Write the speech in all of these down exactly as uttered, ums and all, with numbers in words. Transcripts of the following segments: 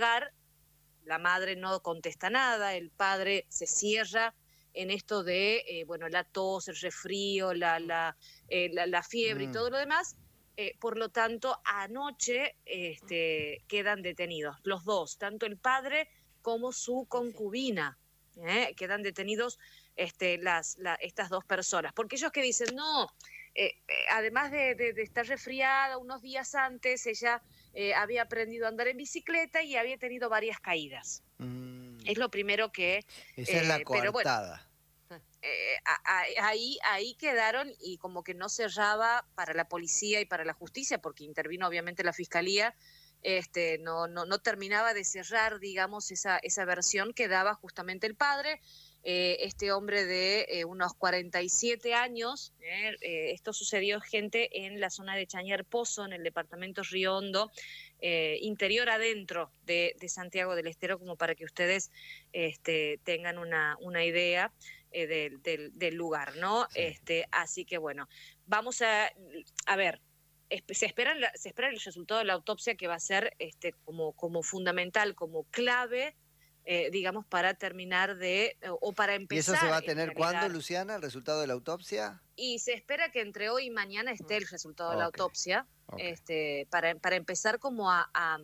indagar, la madre no contesta nada, el padre se cierra en esto de, eh, bueno, la tos, el resfrío, la, la, eh, la, la fiebre mm. y todo lo demás. Eh, por lo tanto, anoche este, quedan detenidos los dos, tanto el padre como su concubina, ¿eh? Quedan detenidos este, las, la, estas dos personas. Porque ellos que dicen, no, eh, eh, además de, de, de estar resfriada unos días antes, ella eh, había aprendido a andar en bicicleta y había tenido varias caídas. Mm. Es lo primero que... Esa eh, es la coartada. Pero bueno, eh, a, a, ahí, ahí quedaron y como que no cerraba para la policía y para la justicia, porque intervino obviamente la fiscalía, este, no, no, no terminaba de cerrar, digamos, esa, esa versión que daba justamente el padre. Eh, este hombre de eh, unos cuarenta y siete años, eh, eh, esto sucedió, gente, en la zona de Chañar Pozo, en el departamento Río Hondo, eh, interior adentro de, de Santiago del Estero, como para que ustedes este, tengan una, una idea eh, del, del, del lugar, ¿no? Sí. Este, así que bueno, vamos a, a ver, se espera, se espera el resultado de la autopsia, que va a ser este, como, como fundamental, como clave, Eh, digamos, para terminar de, o para empezar... ¿Y eso se va a tener cuándo, Luciana, el resultado de la autopsia? Y se espera que entre hoy y mañana esté el resultado okay. de la autopsia, okay. este, para, para empezar como a, a,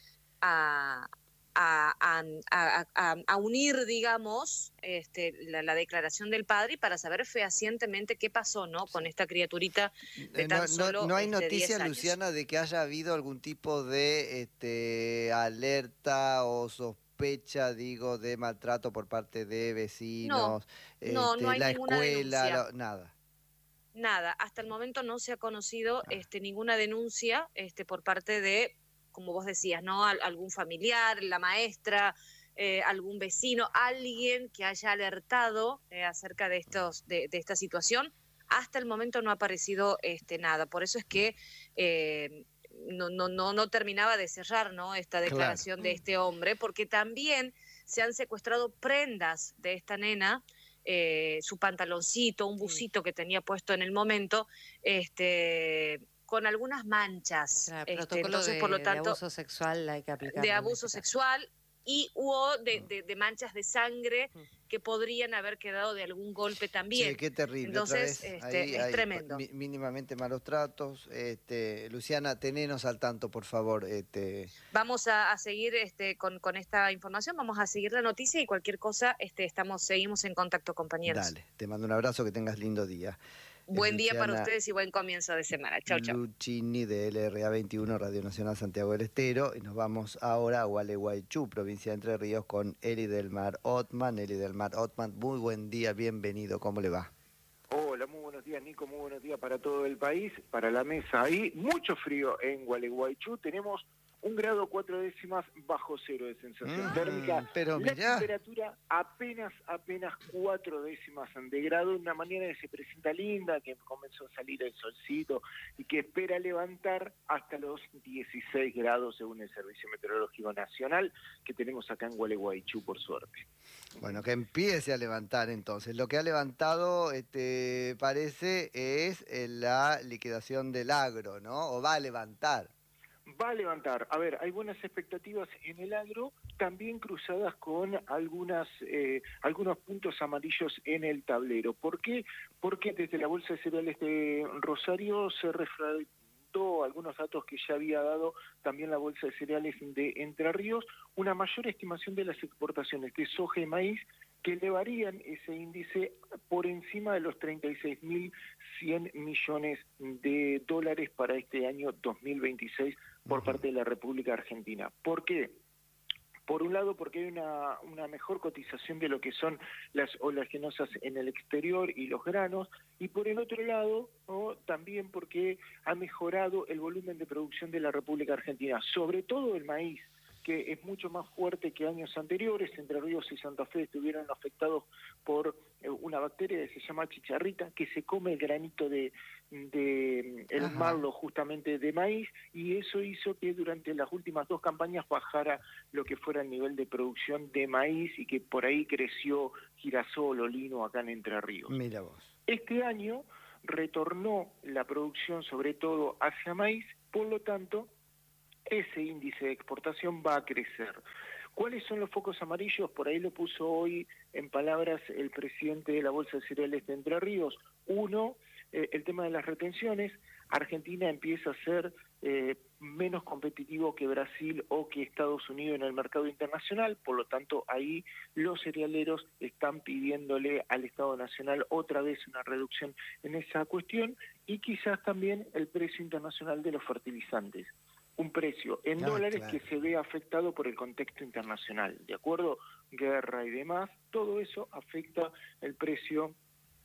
a, a, a, a, a unir, digamos, este, la, la declaración del padre, y para saber fehacientemente qué pasó, ¿no?, con esta criaturita de tan no, solo no, no hay este, noticia, Luciana, de que haya habido algún tipo de este, alerta o sospecha, sospecha, digo, de maltrato por parte de vecinos, no, no, este, no hay la ninguna escuela, denuncia. la, nada. Nada, hasta el momento no se ha conocido ah. este, ninguna denuncia este, por parte de, como vos decías, ¿no?, Al, algún familiar, la maestra, eh, algún vecino, alguien que haya alertado eh, acerca de, estos, de, de esta situación. Hasta el momento no ha aparecido este, nada, por eso es que eh, no, no, no, no terminaba de cerrar, ¿no?, esta declaración claro. de este hombre, porque también se han secuestrado prendas de esta nena, eh, su pantaloncito, un busito sí. que tenía puesto en el momento, este, con algunas manchas. Claro, este, protocolo entonces, de, por lo tanto, de abuso sexual hay que aplicar. De abuso este sexual y hubo de, de, de manchas de sangre que podrían haber quedado de algún golpe también. Sí, qué terrible. Entonces, Otra vez, este, ahí, es ahí, tremendo. Mínimamente malos tratos. Este, Luciana, tenenos al tanto, por favor. Este... Vamos a, a seguir este, con, con esta información, vamos a seguir la noticia y cualquier cosa este, estamos, seguimos en contacto, compañeros. Dale, te mando un abrazo, que tengas lindo día. Buen día para ustedes y buen comienzo de semana. Chau, chau. Luchini de L R A veintiuno, Radio Nacional Santiago del Estero. Y nos vamos ahora a Gualeguaychú, provincia de Entre Ríos, con Eli del Mar Otman. Eli del Mar Otman, muy buen día, bienvenido, ¿cómo le va? Hola, muy buenos días, Nico, muy buenos días para todo el país, para la mesa ahí. Mucho frío en Gualeguaychú, tenemos un grado cuatro décimas bajo cero de sensación mm, térmica. Pero la mirá. temperatura apenas, apenas cuatro décimas de grado, una mañana que se presenta linda, que comenzó a salir el solcito y que espera levantar hasta los dieciséis grados según el Servicio Meteorológico Nacional que tenemos acá en Gualeguaychú, por suerte. Bueno, que empiece a levantar entonces. Lo que ha levantado, este, parece, es la liquidación del agro, ¿no? O va a levantar. Va a levantar. A ver, hay buenas expectativas en el agro, también cruzadas con algunas eh, algunos puntos amarillos en el tablero. ¿Por qué? Porque desde la Bolsa de Cereales de Rosario se refrendó algunos datos que ya había dado también la Bolsa de Cereales de Entre Ríos, una mayor estimación de las exportaciones de soja y maíz, que elevarían ese índice por encima de los treinta y seis mil cien millones de dólares para este año dos mil veintiséis por parte de la República Argentina. ¿Por qué? Por un lado, porque hay una, una mejor cotización de lo que son las oleaginosas en el exterior y los granos, y por el otro lado, ¿no?, también porque ha mejorado el volumen de producción de la República Argentina, sobre todo el maíz, que es mucho más fuerte que años anteriores. Entre Ríos y Santa Fe estuvieron afectados por una bacteria que se llama chicharrita, que se come el granito de, de el Ajá. marlo justamente de maíz, y eso hizo que durante las últimas dos campañas bajara lo que fuera el nivel de producción de maíz y que por ahí creció girasol o lino acá en Entre Ríos. Mira vos. Este año retornó la producción sobre todo hacia maíz, por lo tanto ese índice de exportación va a crecer. ¿Cuáles son los focos amarillos? Por ahí lo puso hoy en palabras el presidente de la Bolsa de Cereales de Entre Ríos. Uno, eh, el tema de las retenciones. Argentina empieza a ser eh, menos competitivo que Brasil o que Estados Unidos en el mercado internacional, por lo tanto ahí los cerealeros están pidiéndole al Estado Nacional otra vez una reducción en esa cuestión, y quizás también el precio internacional de los fertilizantes. Un precio en ah, dólares claro. que se ve afectado por el contexto internacional, ¿de acuerdo? Guerra y demás, todo eso afecta el precio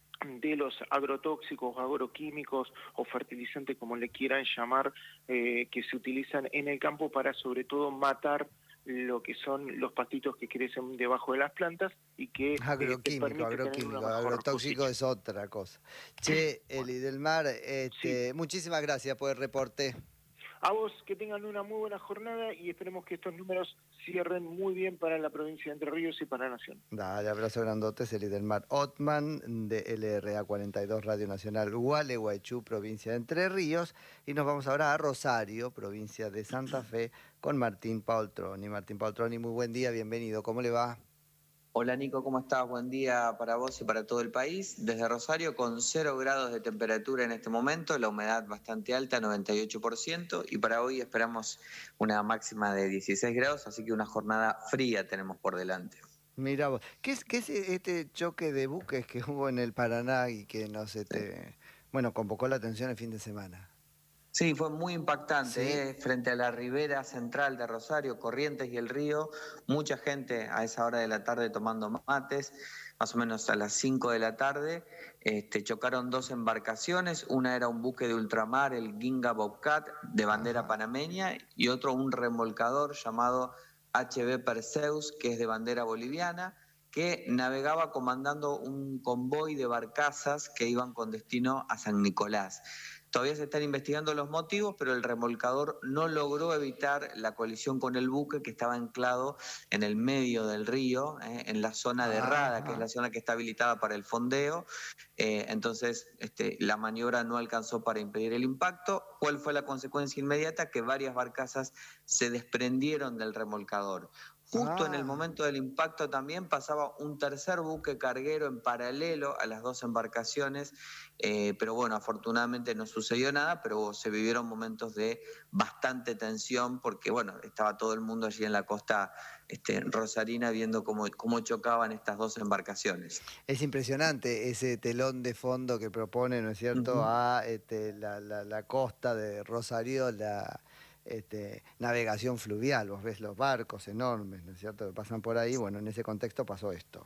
de los agrotóxicos, agroquímicos o fertilizantes, como le quieran llamar, eh, que se utilizan en el campo para sobre todo matar lo que son los pastitos que crecen debajo de las plantas y que agroquímico, eh, agroquímico, agrotóxico es otra cosa. Che, Eli del Mar, este, sí. muchísimas gracias por el reporte. A vos, que tengan una muy buena jornada y esperemos que estos números cierren muy bien para la provincia de Entre Ríos y para la Nación. Dale, abrazo grandote, Eli del Mar Ottman, de L R A cuarenta y dos, Radio Nacional Gualeguaychú, provincia de Entre Ríos. Y nos vamos ahora a Rosario, provincia de Santa Fe, con Martín Paultroni. Martín Paultroni, muy buen día, bienvenido, ¿cómo le va? Hola Nico, ¿cómo estás? Buen día para vos y para todo el país. Desde Rosario con cero grados de temperatura en este momento, la humedad bastante alta, noventa y ocho por ciento, y para hoy esperamos una máxima de dieciséis grados, así que una jornada fría tenemos por delante. Mira vos, ¿qué es, qué es este choque de buques que hubo en el Paraná y que nos este, bueno, convocó la atención el fin de semana? Sí, fue muy impactante, ¿Sí? ¿eh? Frente a la ribera central de Rosario, Corrientes y el río, mucha gente a esa hora de la tarde tomando mates, más o menos a las cinco de la tarde, este, chocaron dos embarcaciones, una era un buque de ultramar, el Ginga Bobcat, de bandera Ajá. panameña, y otro un remolcador llamado H B Perseus, que es de bandera boliviana, que navegaba comandando un convoy de barcazas que iban con destino a San Nicolás. Todavía se están investigando los motivos, pero el remolcador no logró evitar la colisión con el buque que estaba anclado en el medio del río, eh, en la zona de Rada, Ajá. que es la zona que está habilitada para el fondeo. Eh, entonces, este, la maniobra no alcanzó para impedir el impacto. ¿Cuál fue la consecuencia inmediata? Que varias barcazas se desprendieron del remolcador. Justo ah. en el momento del impacto también pasaba un tercer buque carguero en paralelo a las dos embarcaciones, eh, pero bueno, afortunadamente no sucedió nada, pero se vivieron momentos de bastante tensión porque bueno, estaba todo el mundo allí en la costa este, rosarina viendo cómo, cómo chocaban estas dos embarcaciones. Es impresionante ese telón de fondo que propone, ¿no es cierto?, uh-huh. a este, la, la, la costa de Rosario, la... Este, navegación fluvial, vos ves los barcos enormes, ¿no es cierto?, que pasan por ahí. Bueno, en ese contexto pasó esto.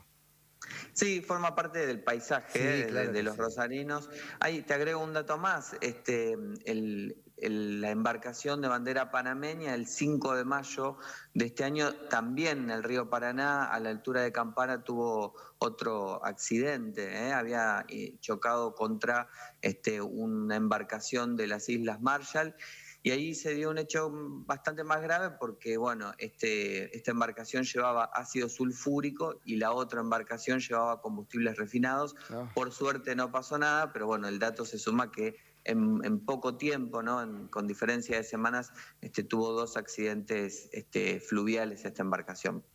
Sí, forma parte del paisaje sí, eh, claro de, de los sí. rosarinos. Ahí te agrego un dato más, este, el, el, la embarcación de bandera panameña el cinco de mayo de este año también en el río Paraná, a la altura de Campana, tuvo otro accidente, ¿eh? había chocado contra este, una embarcación de las Islas Marshall. Y ahí se dio un hecho bastante más grave porque, bueno, este, esta embarcación llevaba ácido sulfúrico y la otra embarcación llevaba combustibles refinados. Oh. Por suerte no pasó nada, pero bueno, el dato se suma que en, en poco tiempo, ¿no? En, con diferencia de semanas, este, tuvo dos accidentes este, fluviales esta embarcación.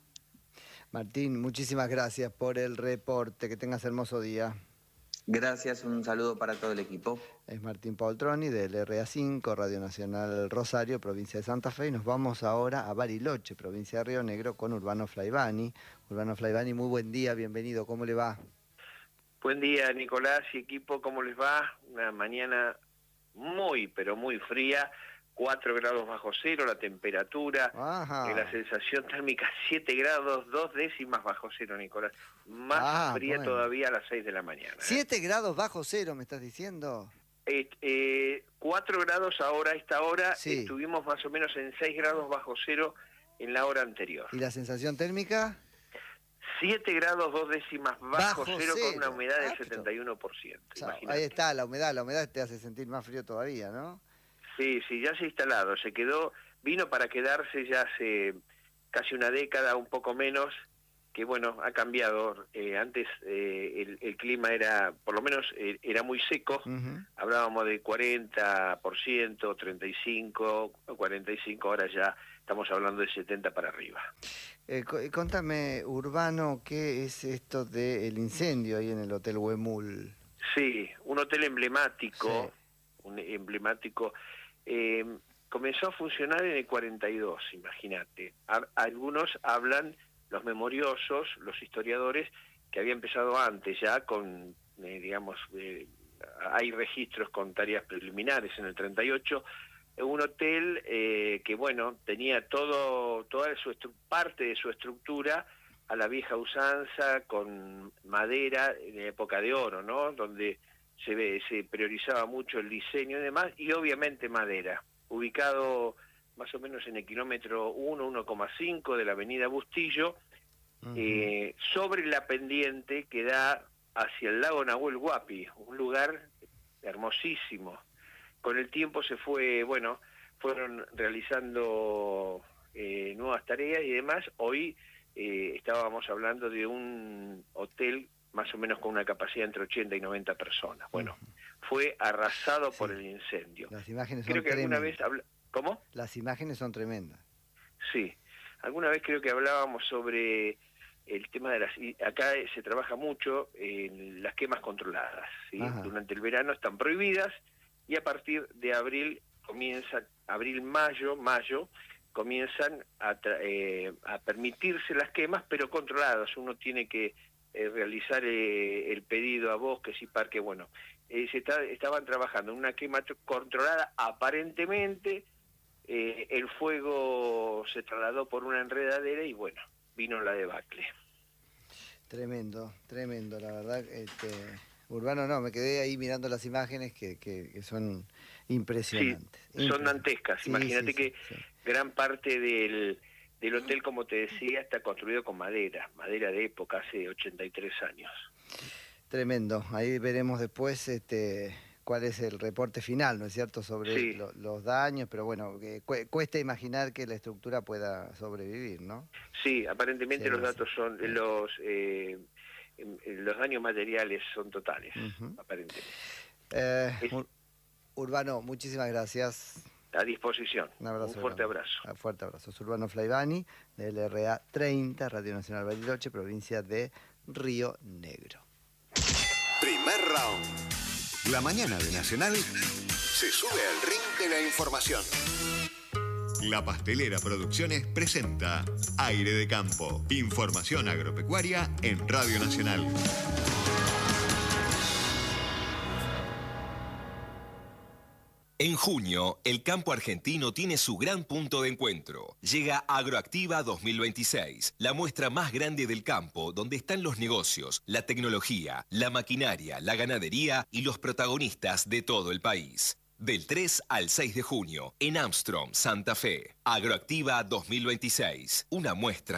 Martín, muchísimas gracias por el reporte. Que tengas hermoso día. Gracias, un saludo para todo el equipo. Es Martín Paultroni del R A cinco, Radio Nacional Rosario, provincia de Santa Fe, y nos vamos ahora a Bariloche, provincia de Río Negro, con Urbano Flaivani. Urbano Flaivani, muy buen día, bienvenido, ¿cómo le va? Buen día, Nicolás y equipo, ¿cómo les va? Una mañana muy, pero muy fría, cuatro grados bajo cero la temperatura, eh, la sensación térmica siete grados, dos décimas bajo cero, Nicolás. Más ah, fría bueno. todavía a las seis de la mañana. ¿siete grados bajo cero me estás diciendo? Eh, eh, cuatro grados ahora a esta hora, sí. Estuvimos más o menos en seis grados bajo cero en la hora anterior. ¿Y la sensación térmica? siete grados, dos décimas bajo, bajo cero, cero con una humedad del setenta y uno por ciento. O sea, ahí está, la humedad, la humedad te hace sentir más frío todavía, ¿no? Sí, sí, ya se ha instalado, se quedó, vino para quedarse ya hace casi una década, un poco menos, que bueno, ha cambiado. Eh, antes eh, el, el clima era, por lo menos, eh, era muy seco. Uh-huh. Hablábamos de cuarenta por ciento, treinta y cinco, cuarenta y cinco, ahora ya estamos hablando de setenta para arriba. Eh, contame, Urbano, ¿qué es esto del incendio ahí en el Hotel Huemul? Sí, un hotel emblemático, sí. un emblemático. Eh, comenzó a funcionar en el cuarenta y dos, imagínate. A, algunos hablan, los memoriosos, los historiadores, que había empezado antes ya con, eh, digamos, eh, hay registros con tareas preliminares en el treinta y ocho, un hotel eh, que, bueno, tenía todo toda su parte de su estructura a la vieja usanza, con madera en época de oro, ¿no? Donde se ve, se priorizaba mucho el diseño y demás, y obviamente madera, ubicado más o menos en el kilómetro uno, uno coma cinco de la avenida Bustillo, uh-huh. eh, sobre la pendiente que da hacia el lago Nahuel Huapi, un lugar hermosísimo. Con el tiempo se fue, bueno, fueron realizando eh, nuevas tareas y demás. Hoy eh, estábamos hablando de un hotel más o menos con una capacidad entre ochenta y noventa personas. Bueno, fue arrasado sí. por el incendio. Las imágenes son creo que tremendas. Alguna vez habla... ¿Cómo? Las imágenes son tremendas. Sí. Alguna vez creo que hablábamos sobre el tema de las... Acá se trabaja mucho en las quemas controladas, ¿sí? Durante el verano están prohibidas, y a partir de abril comienza, abril, mayo, mayo, comienzan a, eh, a permitirse las quemas, pero controladas. Uno tiene que eh, realizar eh, el pedido a Bosques y Parques. Bueno, eh, se está, estaban trabajando en una quema controlada, aparentemente eh, el fuego se trasladó por una enredadera y bueno, vino la debacle. Tremendo, tremendo, la verdad. Este... Urbano, no, me quedé ahí mirando las imágenes que, que, que son impresionantes. Sí, son dantescas. Sí, imagínate sí, que sí, sí. gran parte del, del hotel, como te decía, está construido con madera, madera de época, hace ochenta y tres años. Tremendo. Ahí veremos después este, cuál es el reporte final, ¿no es cierto?, sobre sí. lo, los daños, pero bueno, que cu cuesta imaginar que la estructura pueda sobrevivir, ¿no? Sí, aparentemente sí, los datos son sí. los... Eh, los daños materiales son totales, uh-huh. aparentemente. Eh, es, Urbano, muchísimas gracias. A disposición. Un, abrazo Un fuerte grande. abrazo. Un fuerte abrazo. Es Urbano Flaivani, del R A treinta, Radio Nacional Bariloche, provincia de Río Negro. Primer round. La mañana de Nacional se sube al ring de la información. La Pastelera Producciones presenta Aire de Campo. Información agropecuaria en Radio Nacional. En junio, el campo argentino tiene su gran punto de encuentro. Llega Agroactiva dos mil veintiséis, la muestra más grande del campo, donde están los negocios, la tecnología, la maquinaria, la ganadería y los protagonistas de todo el país. Del tres al seis de junio, en Armstrong, Santa Fe. Agroactiva dos mil veintiséis, una muestra